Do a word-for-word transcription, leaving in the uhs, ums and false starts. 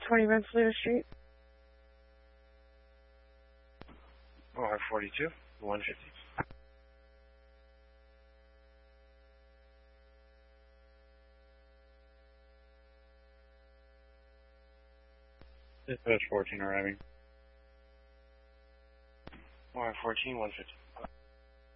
twenty Rensselaer Street. R forty-two, one fifty. Dispatch fourteen arriving. R fourteen, one fifty.